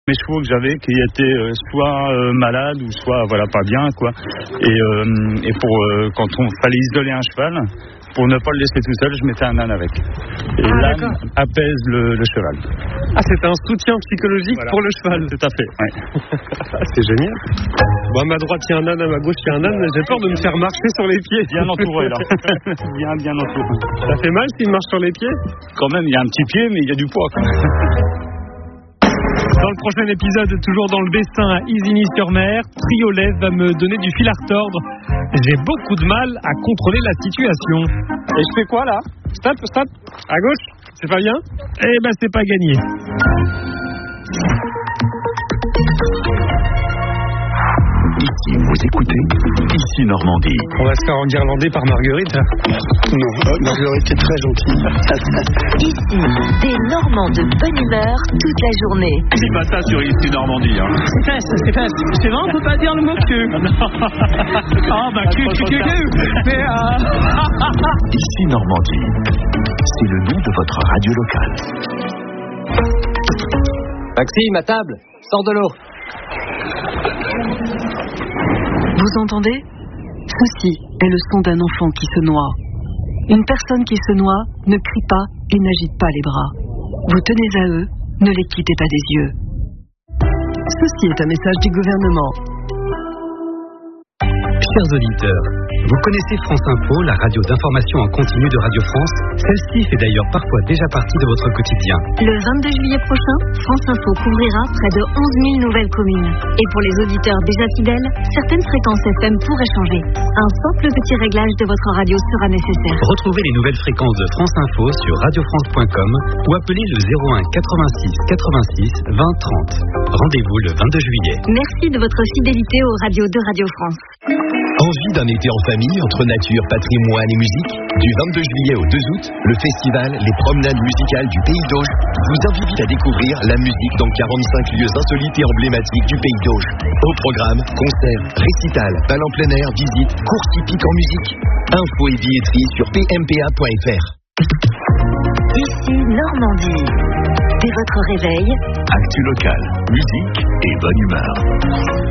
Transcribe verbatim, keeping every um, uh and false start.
mes chevaux que j'avais qui étaient euh, soit euh, malades ou soit voilà pas bien quoi. Et, euh, et pour euh, quand on fallait isoler un cheval, pour ne pas le laisser tout seul, je mettais un âne avec. Et ah, l'âne d'accord. apaise le, le cheval. Ah, c'est un soutien psychologique voilà. pour le cheval. Tout à fait. Ouais. C'est génial. Bon, à ma droite il y a un âne, à ma gauche il y a un âne. J'ai peur de me faire marcher sur les pieds. Bien entouré là. bien bien entouré. Ça fait mal s'il marche sur les pieds? Quand même, il y a un petit pied, mais il y a du poids quand même. Dans le prochain épisode, toujours dans le Bessin à Isigny-sur-Mer, Triolet va me donner du fil à retordre. J'ai beaucoup de mal à contrôler la situation. Et je fais quoi là? Stop, stop. À gauche, c'est pas bien? Eh ben c'est pas gagné. Ici, vous écoutez Ici Normandie. On va se faire enguirlander par Marguerite. Non, euh, Marguerite est très gentille. Ici, des Normands de bonne humeur toute la journée. Dis pas ça sur Ici Normandie. Hein. C'est fait, c'est fait. C'est vrai, on peut pas dire le mot cul. Ah bah cul, cul, cul, cul. Mais euh... Ici Normandie, c'est le nom de votre radio locale. Maxime, à table, sors de l'eau. Vous entendez? Ceci est le son d'un enfant qui se noie. Une personne qui se noie ne crie pas et n'agite pas les bras. Vous tenez à eux, ne les quittez pas des yeux. Ceci est un message du gouvernement. Chers auditeurs, vous connaissez France Info, la radio d'information en continu de Radio France. Celle-ci fait d'ailleurs parfois déjà partie de votre quotidien. Le vingt-deux juillet prochain, France Info couvrira près de onze mille nouvelles communes. Et pour les auditeurs déjà fidèles, certaines fréquences F M pourraient changer. Un simple petit réglage de votre radio sera nécessaire. Retrouvez les nouvelles fréquences de France Info sur radio france point com ou appelez le zéro un quatre-vingt-six quatre-vingt-six vingt trente. Rendez-vous le vingt-deux juillet. Merci de votre fidélité aux radios de Radio France. Envie d'un été en famille entre nature, patrimoine et musique? Du vingt-deux juillet au deux août, le festival Les Promenades Musicales du Pays d'Auge vous invite à découvrir la musique dans quarante-cinq lieux insolites et emblématiques du Pays d'Auge. Au programme, concerts, récitals, bal en plein air, visites, courses hippiques en musique. Infos et billetterie sur p m p a point f r. Ici Normandie. Dès votre réveil, actu local, musique et bonne humeur.